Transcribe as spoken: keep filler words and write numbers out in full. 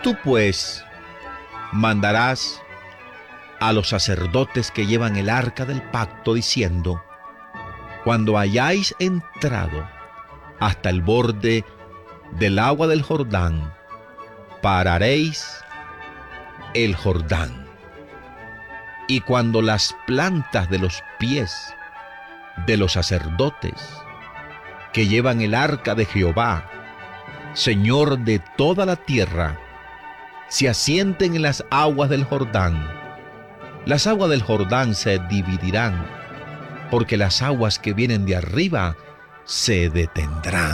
Tú pues mandarás a los sacerdotes que llevan el arca del pacto, diciendo: cuando hayáis entrado hasta el borde del agua del Jordán, pararéis el Jordán. Y cuando las plantas de los pies de los sacerdotes que llevan el arca de Jehová, Señor de toda la tierra, se asienten en las aguas del Jordán, las aguas del Jordán se dividirán, porque las aguas que vienen de arriba se detendrán.